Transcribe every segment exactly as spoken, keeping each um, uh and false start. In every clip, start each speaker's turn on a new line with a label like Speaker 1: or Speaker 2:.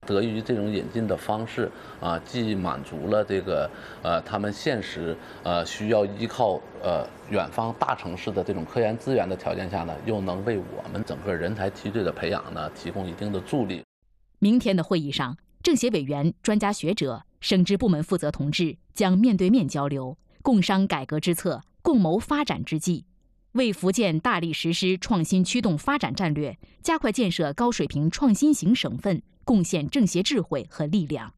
Speaker 1: 得益于这种引进的方式啊，既满足了这个呃他们现实呃需要依靠呃远方大城市的这种科研资源的条件下呢，又能为我们整个人才梯队的培养呢提供一定的助力。
Speaker 2: 明天的会议上，政协委员、专家学者、省直部门负责同志将面对面交流，共商改革之策，共谋发展之计，为福建大力实施创新驱动发展战略，加快建设高水平创新型省份，贡献政协智慧和力量。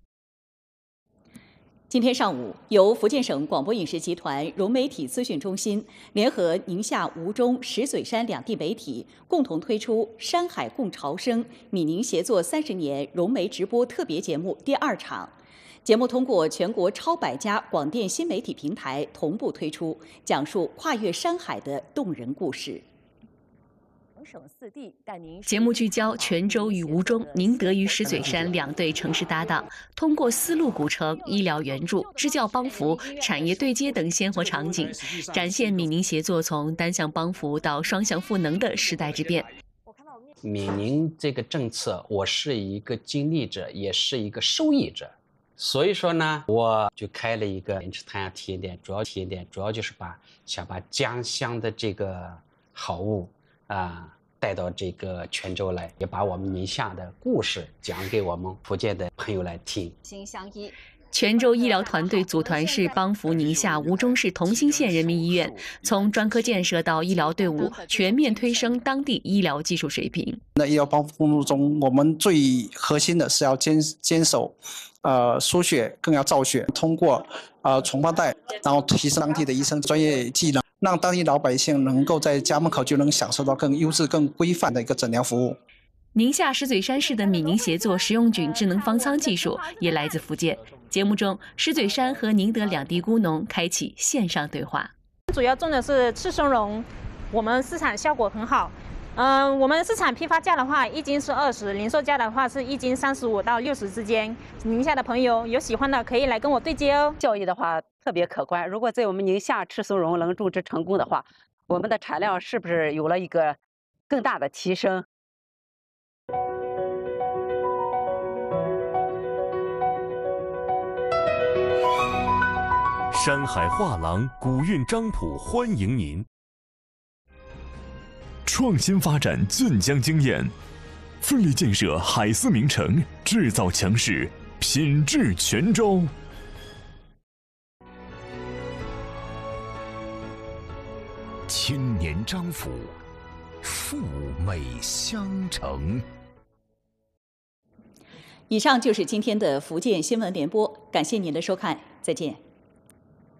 Speaker 3: 今天上午，由福建省广播影视集团融媒体资讯中心联合宁夏吴忠、石嘴山两地媒体，共同推出《山海共潮生》闽宁协作三十年融媒直播特别节目第二场。节目通过全国超百家广电新媒体平台同步推出，讲述跨越山海的动人故事。
Speaker 4: 节目聚焦泉州与吴忠、宁德与石嘴山两对城市搭档，通过丝路古城、医疗援助、支教帮扶、产业对接等鲜活场景，展现闽宁协作从单向帮扶到双向赋能的时代之变。
Speaker 5: 闽宁这个政策，我是一个经历者，也是一个受益者。所以说呢，我就开了一个莲池滩体验店，主要体验店主要就是把想把家乡的这个好物啊带到这个泉州来，也把我们宁夏的故事讲给我们福建的朋友来听。
Speaker 4: 心相依。泉州医疗团队组团是帮扶宁夏吴忠市同心县人民医院，从专科建设到医疗队伍，全面推升当地医疗技术水平。
Speaker 6: 那医疗帮扶工作中，我们最核心的是要坚坚守，呃，输血更要造血，通过呃传帮带，然后提升当地的医生专业技能，让当地老百姓能够在家门口就能享受到更优质、更规范的一个诊疗服务。
Speaker 4: 宁夏石嘴山市的闽宁协作食用菌智能方舱技术也来自福建。节目中，石嘴山和宁德两地菇农开启线上对话。
Speaker 7: 主要种的是赤松茸，我们市场效果很好。嗯、呃，我们市场批发价的话，一斤是二十，零售价的话是一斤三十五到六十之间。宁夏的朋友有喜欢的可以来跟我对接哦。
Speaker 8: 效益的话特别可观，如果在我们宁夏赤松茸能种植成功的话，我们的产量是不是有了一个更大的提升？
Speaker 9: 山海画廊古韵章浦欢迎您。创新发展俊江经验，奋力建设海思名城，制造强势，品质泉州。千年章府，富美相承。
Speaker 3: 以上就是今天的福建新闻联播，感谢您的收看，再见。